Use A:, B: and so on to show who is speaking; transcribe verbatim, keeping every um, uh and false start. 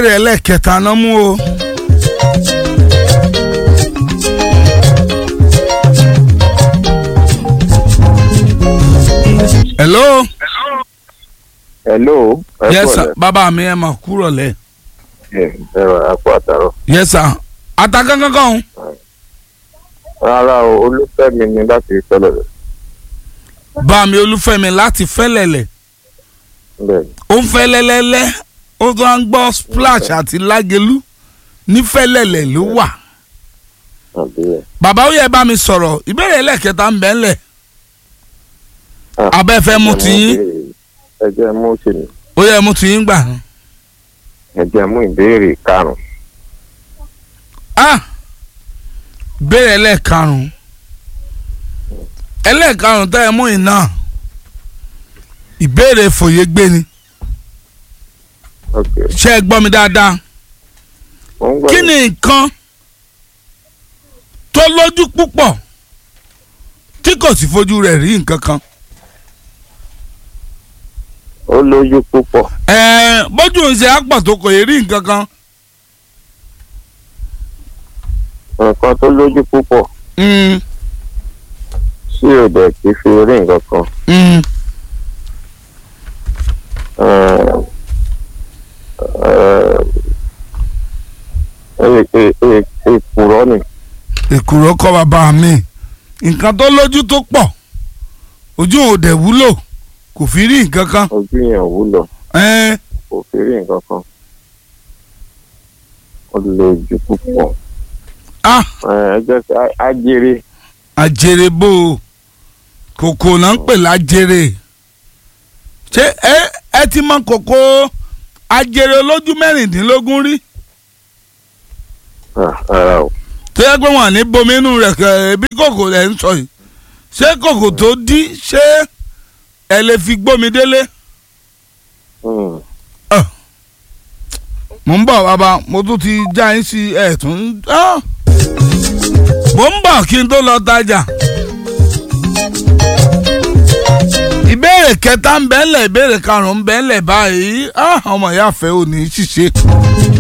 A: ìbéèrè ẹlẹ́kẹta náà mú o. hello.
B: hello.
A: yes sir bàbá mi ẹ máa kúrò lẹ.
B: ẹ ẹ rà kó àtàrọ.
A: yes sir atakankankan.
B: rárá o Olúfẹ́mi ni láti Fẹ́lẹ́lẹ̀.
A: bá mi Olúfẹ́mi láti Fẹ́lẹ́lẹ̀.
B: bẹ́ẹ̀ni.
A: ó ń fẹ́ lẹ́lẹ́lẹ́ ó tó ń gbọ́ Splash àti Lágelú ní Fẹ́lẹ́lẹ̀ ló wà. bàbá ó yẹ bá mi sọ̀rọ̀ ìbéèrè ẹlẹ́kẹta ń bẹ ńlẹ̀. abẹ́fẹ́ mu ti yín.
B: ẹ jẹ́ mú sí ni.
A: ó yẹ mu ti yín gbà.
B: ẹ jẹ́ mú ìbéèrè karùn-ún.
A: ah ìbéèrè ẹlẹ́karùn-ún ẹlẹ́karùn-ún tẹ́ ẹ mú iná ìbéèrè fòye gbé ni.
B: Okay.
A: ṣé ẹ gbọ́ mi dáadáa. kí ni nǹkan tó lójú púpọ̀ tí kò sì fojú rẹ̀ rí nǹkan kan.
B: ó lójú púpọ̀.
A: ẹ̀ẹ́n bójú ń ṣe àpọ̀ tó kò yẹ rí nǹkan kan.
B: nǹkan tó lójú púpọ̀. sí òde kì í fi rí nǹkan kan. èkùrọ́ ni.
A: èkùrọ́ kọ́ bàbá mi nǹkan tó lójú tó pọ̀ ojú òde wúlò kò fi rí nǹkan kan.
B: ojú yẹn wúlò kò fi rí nǹkan kan. ó lójú púpọ̀.
A: ah
B: ẹ jẹ́ sẹ́ ajere.
A: ajere bó o kòkò náà ń pè lájere ṣé ẹ ẹ ti mọ kòkò ajere olójú mẹ́rìndínlógún rí.
B: ara o.
A: tó yẹ pé wọn ní bomi inú rẹ̀ kẹ bí kòkò rẹ̀ ń sọ yìí ṣé kòkò tó dí ṣé ẹ lè fi gbómi délé. mo ń bọ̀ bàbá mo tún ti já yín sí ẹ̀ tún mo ń bọ̀ kí n tó lọ tajà. ìbéèrè kẹta ń bẹ́ńlẹ̀ ìbéèrè karùn-ún ń bẹ́ńlẹ̀ báyìí ọmọ ìyá fẹ́ ò ní ṣiṣẹ́.